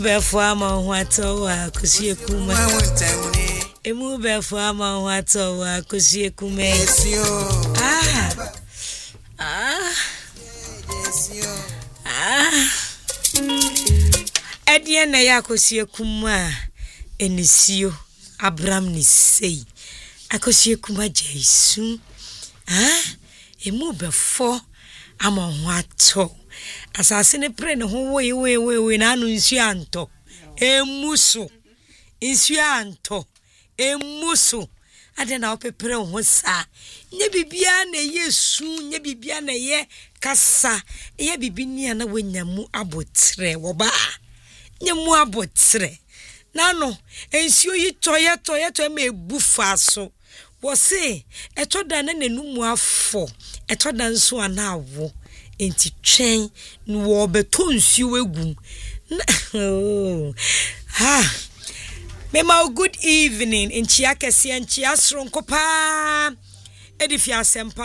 Befama watowa kusie kuma emu befama watowa kusie kume Edie na ya kusie kuma enisio Abraham ni sei akusie kuma Jesu emu befo ama wato asase ne pre ne ho we na anu nsuanto emuso nsuanto emuso ade na opepere ho sa nye bibia na Yesu nye bibia na ye kasa ye bibini na wanyamu abotre wo ba nyamu abotre nano ensuo yi toye ma ebufa so wo se etoda na nanumu afo etoda nso anawo enti twen no beto nsuo egum Mema good evening in Chiakesi and Chiasronko pa Edifia Sempa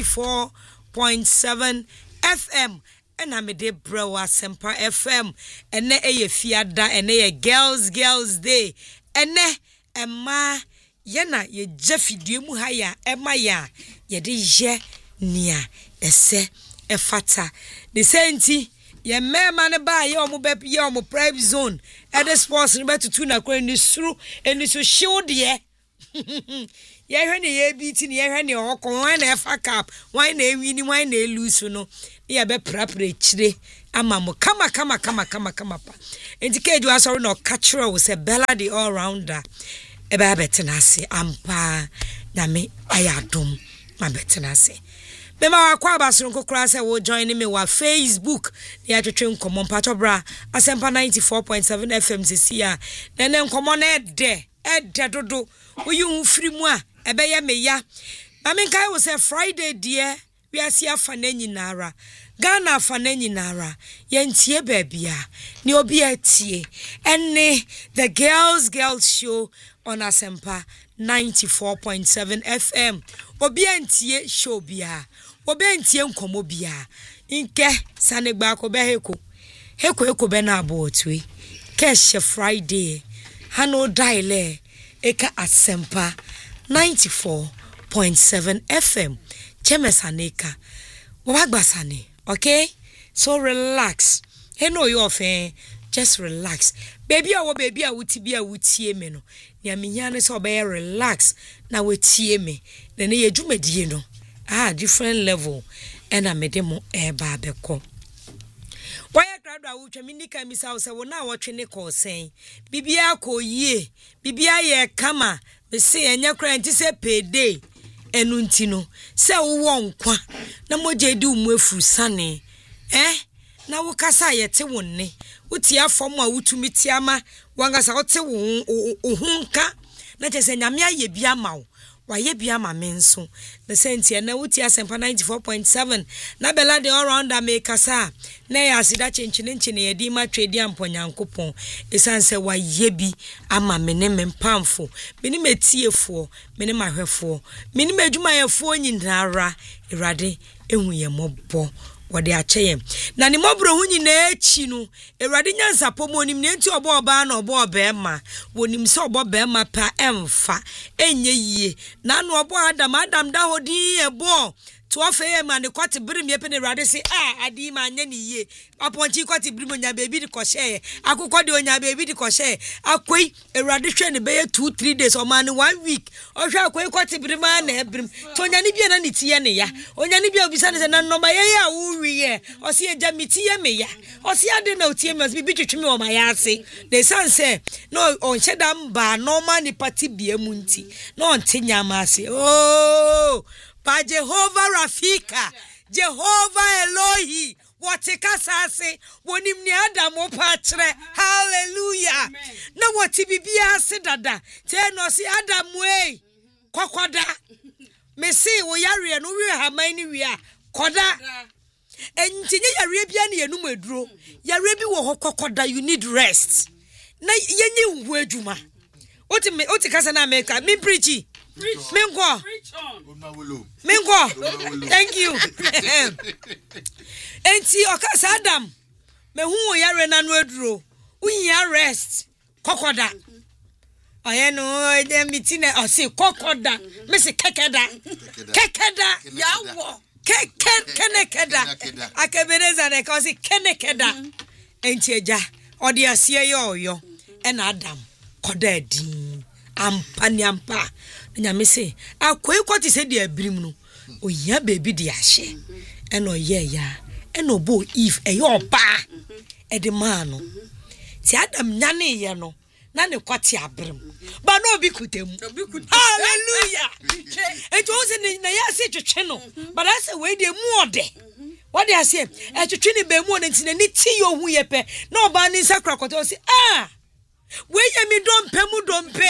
94.7 FM and amede brewa Sempa FM ene eye fiada ene ye girls day ene emma yena ye jefidue mu haya emma ya ye de je nia ese efata the senti ye mema ne ba ye omo be ye omo private zone e the sports ne betutu na kra ni suru eni so shield ye ye hwe ne ye biti ne ye hwe ne okon wan na efa cap wan na ewi ni wan na lose no ye be prapre chire ama mo kama pa indicate you are sorry no catcher we say Bella the all rounder e ba betena se ampa na me ayadom ma betena se Mema wakwa basronko kura se wo join me wa Facebook ya twetwe nkomo mpato bra Asempa 94.7 FM sisia nene nkomo na ede dodo oyi unfiri mu a ebeye me ya na me kai wo se Friday die wi asia fa na nyinara Ghana fa na nyinara yentie baabia ni obi atie enne the girls show on Asempa 94.7 FM obi antie show bia obentie nkomo bia nke sanegba ko be heko be na abotwe keshe Friday hano diale eka Asempa 94.7 FM chemesaneka wagbasane okay so relax he no you ofen just relax baby a wuti bia wutie me no nya menyane so be relax na wetie me na ne yedwumadie no different level and amedemo eba beko why crowd a wutwa minika misa se wo na wotwe ne ko sen bibia ko yie bibia ye kama me se enya kra nti se payday enu nti no se wo nkwa na moje di umu afuru sane na wo kasa ye te wonne wuti afom a wutumi ti ama wangasa wote wo hunka na chese nyame aye bia mawo waye bia ma menso the senti na wuti Asempa 94.7 na Bella the all rounder make kasa na ya asida chenchine ye di ma twedi amponyankopon esanse waye bi ama mene mempamfo meni metiefo meni mahwefo meni madwumayefo nyinara erade ehu ye mobbo wode akyeye na ni mobro hu nyina echi no erade nyansa pomonim ne enti obo oba na obo obema wonim se obo bema pa emfa enye yie na no obo adam da hodi ebo to afa ma ne kwate birim ye pene erade se adi ma anya ni yie aponchi kwate birim onya baby di kohye akukọ de onya baby di kohye akoi erade hwe ne be 2-3 days o ma ne 1 week o hwe akoi kwate birim na ebirim to onya ni bia na nitie ne ya onya ni bia obisa ne se na nnoma ye ya wiye o se eja mitie me ya o se ade na otie me bi twetwe o ma ya ase de sanse no on hyeda mba normal ni party bia mu nti no on tenyama ase pa Jehovah Rafika Jehovah Elohi wotika sase wonim ni Adam opatre hallelujah na woti bibia ase dada te no si Adam we kokoda me se wo yare no wi haman ni wi a koda entinye yare bia na yenum aduro yare bi wo kokoda you need rest na yenye wu adwuma oti kasa na America me preach Mingo. Thank you. Enti okasa Adam. Me hu yare na no aduro. unya rest kokoda oyeno dem meeting o say kokoda me say kekeda yawo kenekeda akabeneza na ka say kenekeda entieja odi asie yo ena adam koda din ampa nyame say akoi kwoti say de abirim no oya baby de ahye ena oye ya ena obo if eyo ba ede man no ti adam nyane ye no na ne kwati abrem ba no obi kutemu hallelujah it was in na ya se twetwe no but I say we dey mu ode what dey say twetwe ni be mu ode nti na ni ti yo hu ye pe na oba ni sakra koto say we ye mi dompe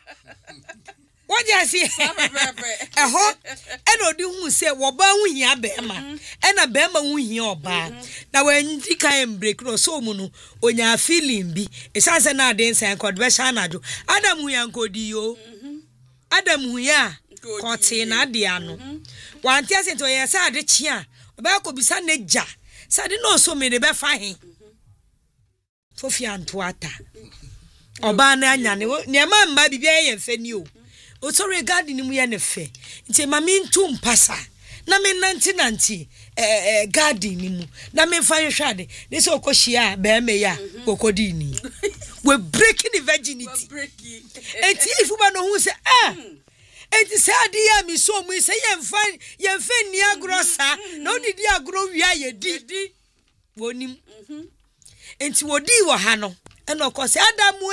what dey say eho eno di hu say wo ba hu hia be ma ena be ma hu hia oba na we ndi kan break no so mu no onya feeling bi esanse na ade nsan kod be sha na jo adam hu ya nkodi yo adam hu ya kote na ade ano wanti ase to ye sa ade chia oba ko bisa neja sa de no so me de be fa hin fofi antoata oba na anya ne ma mba bibia ye mfani o o sorry garden mu ye ne fe nti ma mi ntu mpasa na me nanti garden mu na me fa hwade ne so okohia be me ya kokodi ni we breaking the virginity enti ifu ba no hu se enti se ade ya mi so mu se ye mfa ni agro sa na oni di agro wi aye di wonim enti wodi wo ha no eno ko se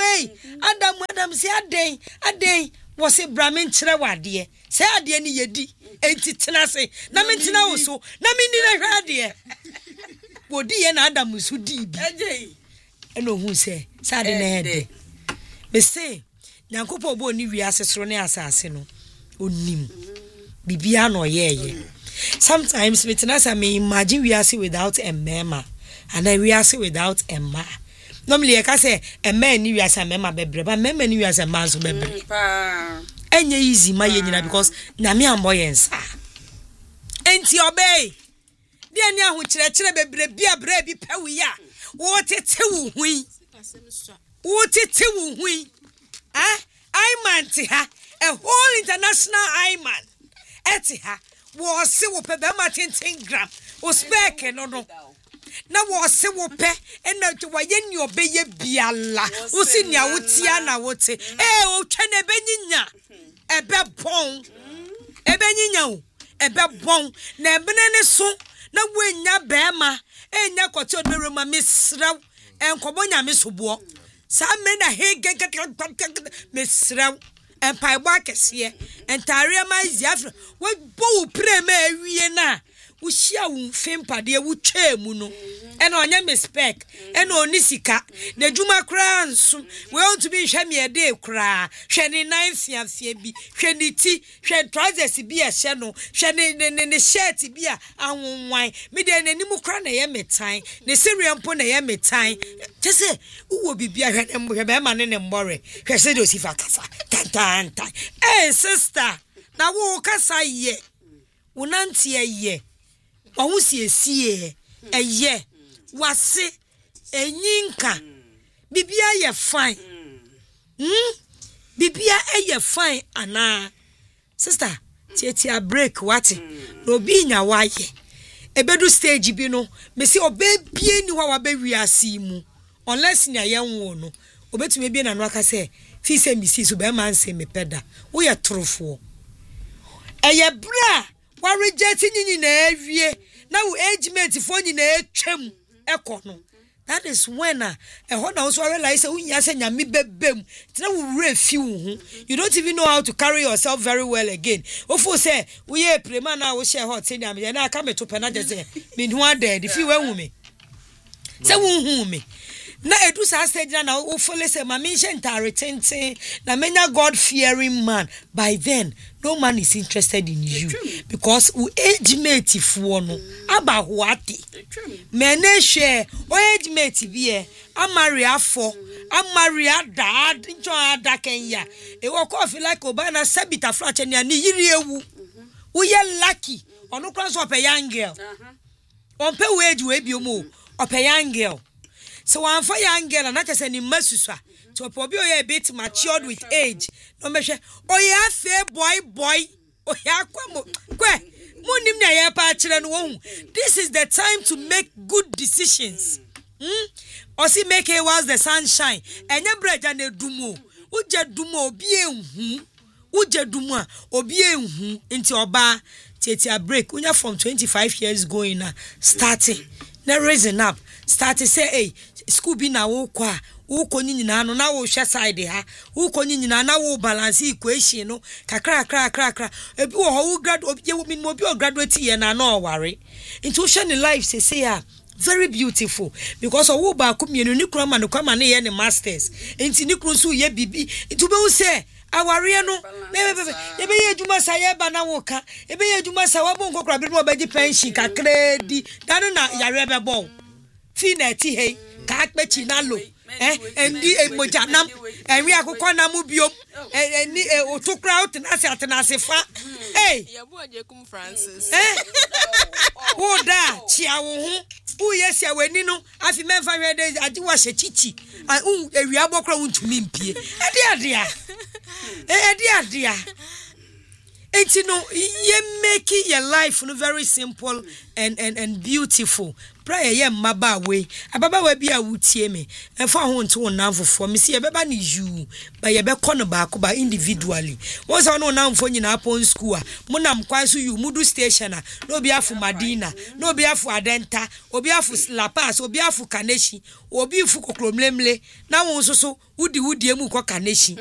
adam se aden wo se bramin kire wade se ade ni yedi enti tena se na me tena wo so na me ni na hwade wodi ye na adam su di bi eno hu se ade na hede me se nyankopɔ obo ni wi asesoro ne asase no onim bibia no yeye sometimes me tena say me imagine we are without a mema and then we are without a ma normally I can say a man ni we are mema bebre but mema ni we are man so bebre enye easy ma ye nyina because na me ambo yensa enti obey dia ni ahu kire bebre bia bra bi pawi ya wo tete wo hui I man ti ha a whole international I man eti ha wo se wo pe be ma 10 gram wo spec no na wo se wo pe ena to wa ye ni obeye biala wo si nia wo tia na wo te o twa na be nyinya ebe nyinya o ebe bon na ebene ne so na wo enya be ma enya kote odere ma mesra enkobo nya mesobo sa me na hege mesra empai bo akese entare ma ziafra wo bo pre ma awie na wo hia wo fempade wo twa mu no ena onye mespec ena onisika na djuma kra nso we want to be hwe me ede kra hwe ni 9 fiafia bi hwe ni ti hwe trousers bi a hye no hwe ni shirt bi a ahonwan me de nanim kra na ye metan ne serial mpo na ye metan tese wo bibia hwe be ma ne mbore hwe se do sifa kasa tan sister na wo kasa ye wo nanti ye wo siesie eye wase enyinka bibia ye fine bibia eye fine ana sister tietia break what no bi nya waye ebedu stage bi no me se obebie ni wa ba wiase mu unless nya ye nwo no obetumi bie na no aka se fi se mi si so be man se me peda wo ye trofo eye bra wa reject nyinyi na awie na wo age mate fo nyina etwam ekono that is when a ho na so realize unya se nyame bebem tina wo refi wo you don't even know how to carry yourself very well again ofo say wo ye prema na wo share hot nyame ye na aka meto pena je say me hu aded fi we hu me se wo hu me na edu sa stage na wo fole say ma me ntare tenten na menya God fearing man by then no man is interested in you because we age mate fo no aba ho ate mene hwe o age mate bi amari afo amari ada njo ada kenya e wo ko feel like obana sabita flache ne ani yiri ewu wo ye lucky onu cross up a young girl on pe we age we bi omo up a young girl So one for young girl and not just any masuswa. To probably a bit matured with age. No measure. Oh yeah, fair boy. Oh yeah, this is the time to make good decisions. Or see make it whilst the sun shine. And your bread and a dumo. Uja dumo bien Uja dumo or bien into your bar. Take a break. Unya from 25 years going starting. Now raising up. Starting say, hey, school be na wokwa. Uko nyina no na wo hwe side ha uko nyina na wo balance equation no kakra ebi wo ho graduate obi mo bi graduate ye na na oware into hwe life say ya very beautiful because wo ba ko mienu ni kura ma no kwa ma ne ye ne masters enti ni kru so ye bibi into be wo say aware no ye be ye adwuma sa ye ba na wo ka ye be ye adwuma sa wa bon kokra bi no ba di pension kakra di dan na yare be bo fi na ti he ka akpechi na lo endi emojanam enwi akukọ na mu biom eni otokra otenase fa yabo ajekum Francis wo da chia wo ho wo yesi awani no afi memfa hwede ade wo hye chichi ewi abokra wuntumi mpie ade enti no ye make your life no very simple and beautiful. Prayer ye maba we ababa wa bia wutie me emfa ho nto wonamfo me se ye beba ne you ba ye be kono ba ko ba individually won sa no namfo nyina upon school a monam kwan so you mudu station a no bi afu Madina no bi afu Adenta obi afu La Paz obi afu Kaneshi obi fu kokromlemle na won so wudi emu ko Kaneshi